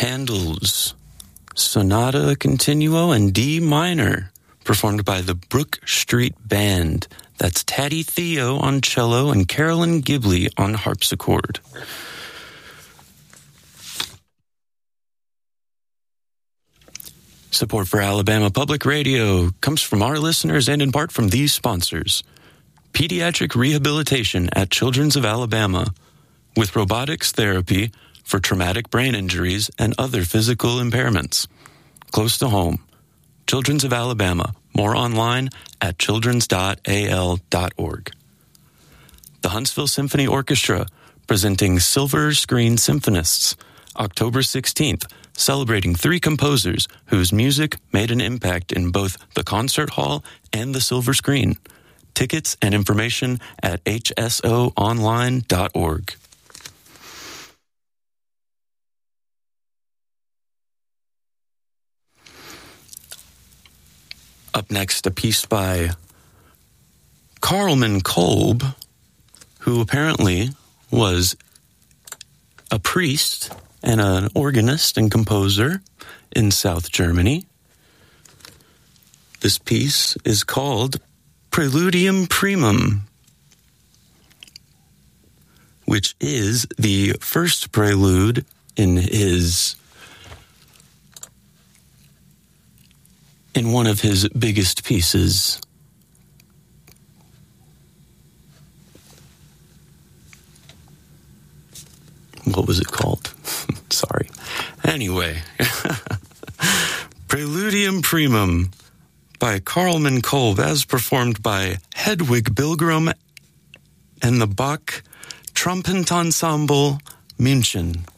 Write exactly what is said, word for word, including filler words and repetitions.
Handel's Sonata Continuo in D minor, performed by the Brook Street Band. That's Taddy Theo on cello and Carolyn Ghibli on harpsichord. Support for Alabama Public Radio comes from our listeners and in part from these sponsors. Pediatric Rehabilitation at Children's of Alabama, with robotics therapy for traumatic brain injuries and other physical impairments. Close to home. Children's of Alabama. More online at childrens dot a l dot org. The Huntsville Symphony Orchestra, presenting Silver Screen Symphonists, October sixteenth, celebrating three composers whose music made an impact in both the concert hall and the silver screen. Tickets and information at h s o online dot org. Up next, a piece by Carlman Kolb, who apparently was a priest and an organist and composer in South Germany. This piece is called Preludium Primum, which is the first prelude in his in one of his biggest pieces. What was it called? Sorry. Anyway, Preludium Primum by Carlman Kolb, as performed by Hedwig Bilgrim and the Bach Trompentensemble München.